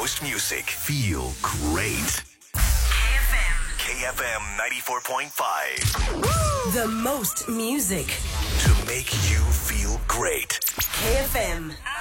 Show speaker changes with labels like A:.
A: most music. Feel great. KFM 94.5.
B: The most music.
A: To make you feel great.
B: KFM.